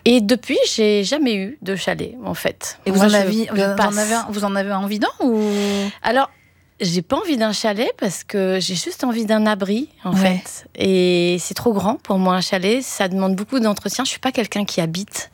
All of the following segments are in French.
Et depuis, j'ai jamais eu de chalet, en fait. Et Moi, vous en avez envie d'un ou... Alors, j'ai pas envie d'un chalet parce que j'ai juste envie d'un abri, en fait. Et c'est trop grand pour moi, un chalet. Ça demande beaucoup d'entretien. Je suis pas quelqu'un qui habite.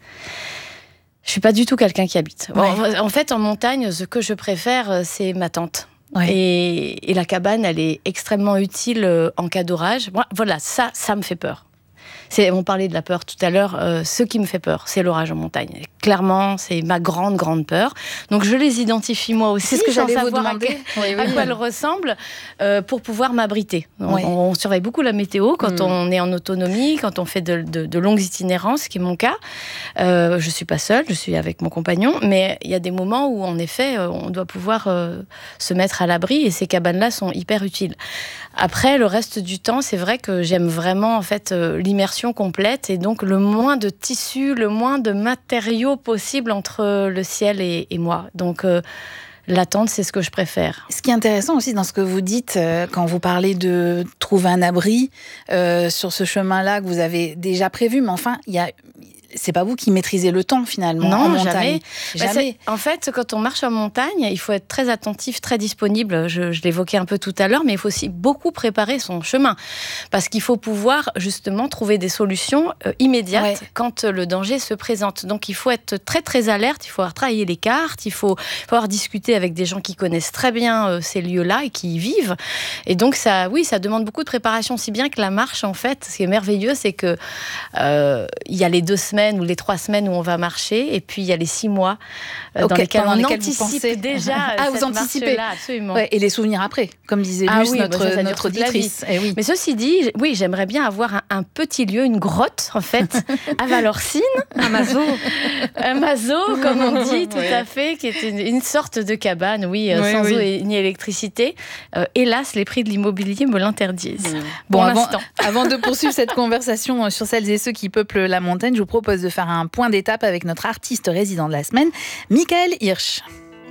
Je suis pas du tout quelqu'un qui habite. Ouais. En fait, en montagne, ce que je préfère, c'est ma tente. Ouais. Et la cabane, elle est extrêmement utile en cas d'orage. Voilà, ça me fait peur. On parlait de la peur tout à l'heure. Ce qui me fait peur, c'est l'orage en montagne. Clairement, c'est ma grande, grande peur. Donc, je les identifie moi aussi. C'est ce que j'allais sans vous savoir demander. à quoi elles ressemblent pour pouvoir m'abriter. Ouais. On surveille beaucoup la météo quand on est en autonomie, quand on fait de longues itinérances, ce qui est mon cas. Je ne suis pas seule, je suis avec mon compagnon. Mais il y a des moments où, en effet, on doit pouvoir se mettre à l'abri et ces cabanes-là sont hyper utiles. Après, le reste du temps, c'est vrai que j'aime vraiment en fait, l'immersion complète et donc le moins de tissus, le moins de matériaux possible entre le ciel et moi. Donc, la tente, c'est ce que je préfère. Ce qui est intéressant aussi dans ce que vous dites, quand vous parlez de trouver un abri sur ce chemin-là que vous avez déjà prévu, mais enfin, c'est pas vous qui maîtrisez le temps finalement en montagne. Jamais. En fait, quand on marche en montagne, il faut être très attentif, très disponible. Je l'évoquais un peu tout à l'heure, mais il faut aussi beaucoup préparer son chemin. Parce qu'il faut pouvoir justement trouver des solutions immédiates quand le danger se présente. Donc il faut être très très alerte, il faut avoir travaillé les cartes, il faut avoir discuté avec des gens qui connaissent très bien ces lieux-là et qui y vivent. Et donc ça demande beaucoup de préparation, si bien que la marche, en fait, ce qui est merveilleux, c'est que il y a les 2 semaines ou les 3 semaines où on va marcher, et puis il y a les 6 mois dans lesquels on anticipe déjà vous anticipez marche-là, absolument. Et les souvenirs après, comme disait Luce, notre auditrice. Mais ceci dit, oui, j'aimerais bien avoir un petit lieu, une grotte, en fait, à Valorcine. Un mazo, comme on dit, tout à fait, qui est une sorte de cabane, sans eau ni électricité. Hélas, les prix de l'immobilier me l'interdisent. Bon, avant de poursuivre cette conversation sur celles et ceux qui peuplent la montagne, je vous propose de faire un point d'étape avec notre artiste résident de la semaine, Michael Hirsch.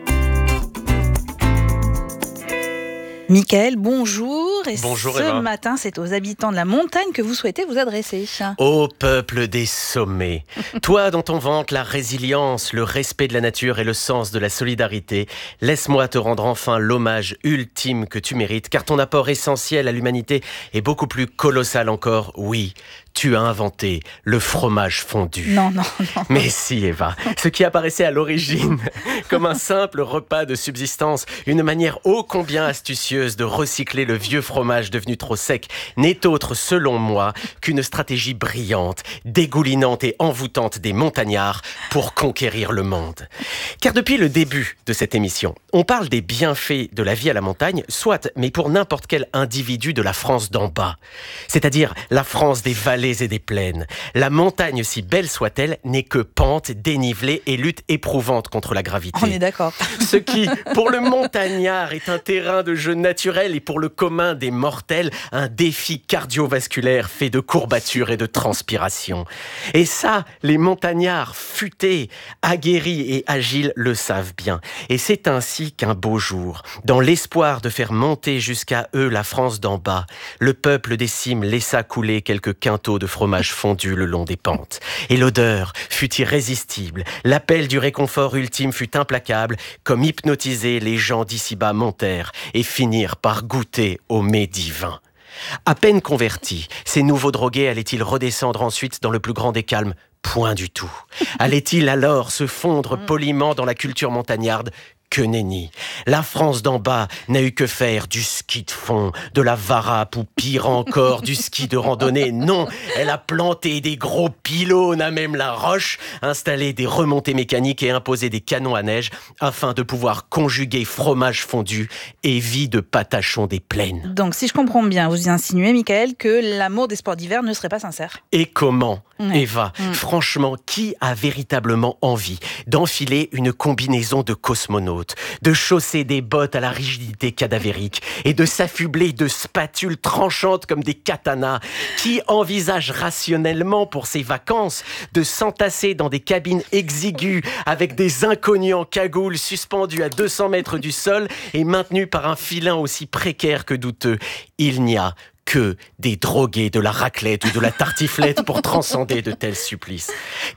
Michael, bonjour. Bonjour ce Eva. matin, c'est aux habitants de la montagne que vous souhaitez vous adresser. Ô peuple des sommets, toi dont on vante la résilience, le respect de la nature et le sens de la solidarité, laisse-moi te rendre enfin l'hommage ultime que tu mérites, car ton apport essentiel à l'humanité est beaucoup plus colossal encore, oui. Tu as inventé le fromage fondu. Non. Mais si, Eva, ce qui apparaissait à l'origine comme un simple repas de subsistance, une manière ô combien astucieuse de recycler le vieux fromage devenu trop sec, n'est autre, selon moi, qu'une stratégie brillante, dégoulinante et envoûtante des montagnards pour conquérir le monde. Car depuis le début de cette émission, on parle des bienfaits de la vie à la montagne, soit, mais pour n'importe quel individu de la France d'en bas. C'est-à-dire la France des vallées et des plaines. La montagne, si belle soit-elle, n'est que pente, dénivelée et lutte éprouvante contre la gravité. On est d'accord. Ce qui, pour le montagnard, est un terrain de jeu naturel et pour le commun des mortels, un défi cardiovasculaire fait de courbatures et de transpiration. Et ça, les montagnards futés, aguerris et agiles le savent bien. Et c'est ainsi qu'un beau jour, dans l'espoir de faire monter jusqu'à eux la France d'en bas, le peuple des cimes laissa couler quelques quintaux de fromage fondu le long des pentes. Et l'odeur fut irrésistible, l'appel du réconfort ultime fut implacable, comme hypnotisés, les gens d'ici-bas montèrent et finirent par goûter au mets divin. À peine convertis, ces nouveaux drogués allaient-ils redescendre ensuite dans le plus grand des calmes ? Point du tout. Allait-il alors se fondre poliment dans la culture montagnarde ? Que nenni. La France d'en bas n'a eu que faire du ski de fond, de la varap ou pire encore, du ski de randonnée. Non, elle a planté des gros pylônes à même la roche, installé des remontées mécaniques et imposé des canons à neige afin de pouvoir conjuguer fromage fondu et vie de patachon des plaines. Donc, si je comprends bien, vous insinuez, Michael, que l'amour des sports d'hiver ne serait pas sincère. Et comment, Eva, franchement, qui a véritablement envie d'enfiler une combinaison de cosmonautes, de chausser des bottes à la rigidité cadavérique et de s'affubler de spatules tranchantes comme des katanas, qui envisage rationnellement pour ses vacances de s'entasser dans des cabines exiguës avec des inconnus en cagoule suspendus à 200 mètres du sol et maintenus par un filin aussi précaire que douteux. Il n'y a que des drogués de la raclette ou de la tartiflette pour transcender de tels supplices.